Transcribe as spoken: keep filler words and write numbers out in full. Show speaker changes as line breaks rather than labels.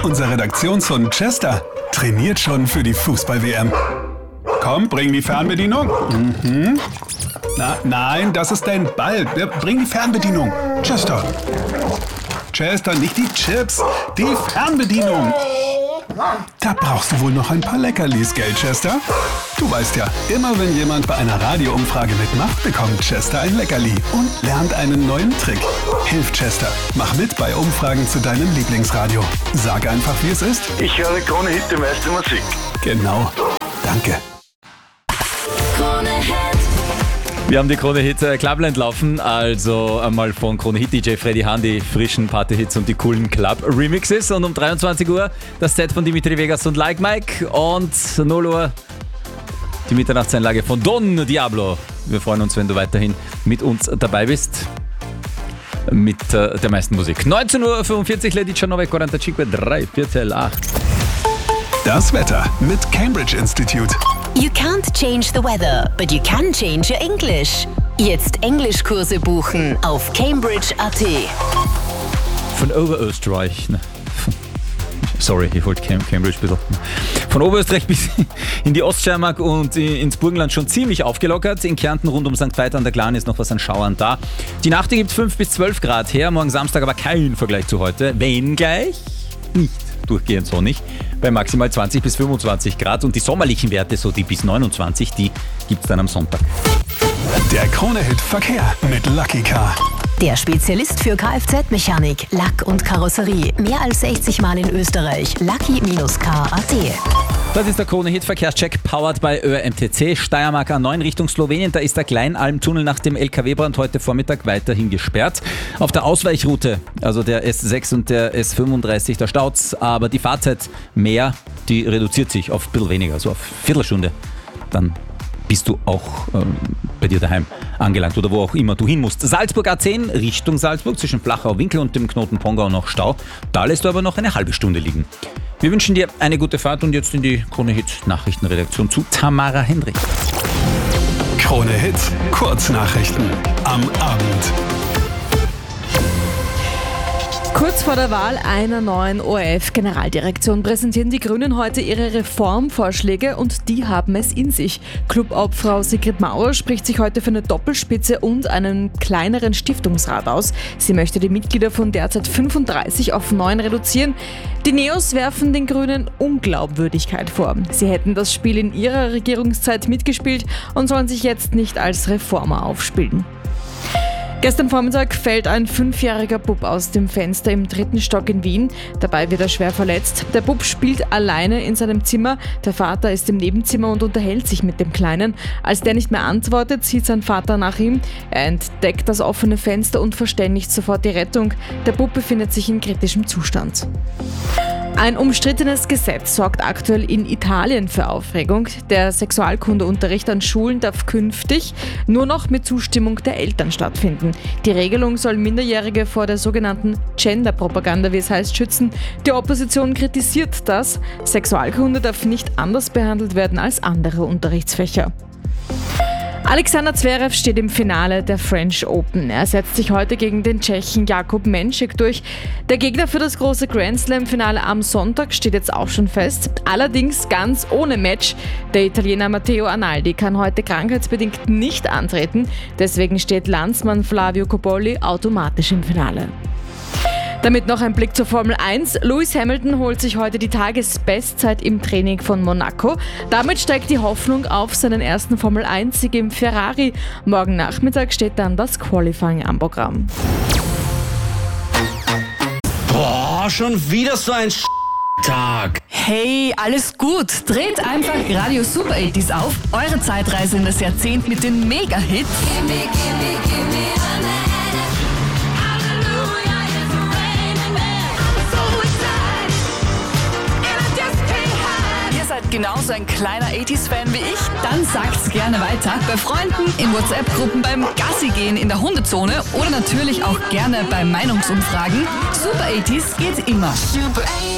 Unser Redaktionshund Chester trainiert schon für die Fußball-W M. Komm, bring die Fernbedienung. Mhm. Na, nein, das ist dein Ball. Bring die Fernbedienung. Chester. Chester, nicht die Chips, die Fernbedienung. Da brauchst du wohl noch ein paar Leckerlis, gell, Chester? Du weißt ja, immer wenn jemand bei einer Radioumfrage mitmacht, bekommt Chester ein Leckerli und lernt einen neuen Trick. Hilf Chester, mach mit bei Umfragen zu deinem Lieblingsradio. Sag einfach, wie es ist.
Ich höre Krone Hit, die meiste Musik.
Genau. Danke.
Krone Hit.
Wir haben die Krone Hit äh, Clubland laufen, also einmal von Krone Hit D J Freddy Hahn, die frischen Party-Hits und die coolen Club-Remixes. Und um dreiundzwanzig Uhr das Set von Dimitri Vegas und Like Mike und null Uhr die Mitternachtseinlage von Don Diablo. Wir freuen uns, wenn du weiterhin mit uns dabei bist. Mit äh, der meisten Musik. neunzehn Uhr fünfundvierzig, Lady Chanove, quarantacinque, drei Viertel acht.
Das Wetter mit Cambridge Institute.
You can't change the weather, but you can change your English. Jetzt Englischkurse buchen auf Cambridge Punkt a t.
Von Oberösterreich, ne? Sorry, ich wollte Cambridge ein bisschen. Von Oberösterreich bis in die Oststeiermark und ins Burgenland schon ziemlich aufgelockert. In Kärnten rund um Sankt Veit an der Glan ist noch was an Schauern da. Die Nacht gibt fünf bis zwölf Grad her, morgen Samstag aber kein Vergleich zu heute. Wenn gleich nicht durchgehend sonnig, bei maximal zwanzig bis fünfundzwanzig Grad. Und die sommerlichen Werte, so die bis neunundzwanzig, die gibt es dann am Sonntag.
Der Krone-Hit Verkehr mit Lucky Car.
Der Spezialist für Kfz-Mechanik, Lack und Karosserie. Mehr als sechzig Mal in Österreich. Lucky Car Punkt a t.
Das ist der Krone-Hit Verkehrscheck, powered by Ö M T C. Steiermark A neun Richtung Slowenien. Da ist der Kleinalm-Tunnel nach dem L K W-Brand heute Vormittag weiterhin gesperrt. Auf der Ausweichroute, also der S sechs und der S fünfunddreißig, da staut's. Aber die Fahrzeit mehr, die reduziert sich auf ein bisschen weniger, also auf eine Viertelstunde. Dann bist du auch ähm, bei dir daheim angelangt oder wo auch immer du hin musst. Salzburg A zehn Richtung Salzburg zwischen Flachau-Winkel und dem Knoten Pongau noch Stau. Da lässt du aber noch eine halbe Stunde liegen. Wir wünschen dir eine gute Fahrt und jetzt in die Krone-Hit-Nachrichtenredaktion zu Tamara Hendrich.
Krone-Hit Kurznachrichten am Abend.
Kurz vor der Wahl einer neuen O R F-Generaldirektion präsentieren die Grünen heute ihre Reformvorschläge und die haben es in sich. Clubobfrau Sigrid Maurer spricht sich heute für eine Doppelspitze und einen kleineren Stiftungsrat aus. Sie möchte die Mitglieder von derzeit fünfunddreißig auf neun reduzieren. Die Neos werfen den Grünen Unglaubwürdigkeit vor. Sie hätten das Spiel in ihrer Regierungszeit mitgespielt und sollen sich jetzt nicht als Reformer aufspielen. Gestern Vormittag fällt ein fünfjähriger Bub aus dem Fenster im dritten Stock in Wien. Dabei wird er schwer verletzt. Der Bub spielt alleine in seinem Zimmer. Der Vater ist im Nebenzimmer und unterhält sich mit dem Kleinen. Als der nicht mehr antwortet, zieht sein Vater nach ihm. Er entdeckt das offene Fenster und verständigt sofort die Rettung. Der Bub befindet sich in kritischem Zustand. Ein umstrittenes Gesetz sorgt aktuell in Italien für Aufregung. Der Sexualkundeunterricht an Schulen darf künftig nur noch mit Zustimmung der Eltern stattfinden. Die Regelung soll Minderjährige vor der sogenannten Gender-Propaganda, wie es heißt, schützen. Die Opposition kritisiert das. Sexualkunde darf nicht anders behandelt werden als andere Unterrichtsfächer. Alexander Zverev steht im Finale der French Open. Er setzt sich heute gegen den Tschechen Jakub Menšek durch. Der Gegner für das große Grand Slam-Finale am Sonntag steht jetzt auch schon fest. Allerdings ganz ohne Match. Der Italiener Matteo Arnaldi kann heute krankheitsbedingt nicht antreten. Deswegen steht Landsmann Flavio Cobolli automatisch im Finale. Damit noch ein Blick zur Formel eins. Lewis Hamilton holt sich heute die Tagesbestzeit im Training von Monaco. Damit steigt die Hoffnung auf seinen ersten Formel eins Sieg im Ferrari. Morgen Nachmittag steht dann das Qualifying am Programm.
Boah, schon wieder so ein Tag.
Hey, alles gut. Dreht einfach Radio Super achtziger auf. Eure Zeitreise in das Jahrzehnt mit den Mega-Hits. Genauso ein kleiner achtziger-Fan wie ich? Dann sagt's gerne weiter. Bei Freunden, in WhatsApp-Gruppen, beim Gassi gehen in der Hundezone oder natürlich auch gerne bei Meinungsumfragen. Super achtziger geht immer. Super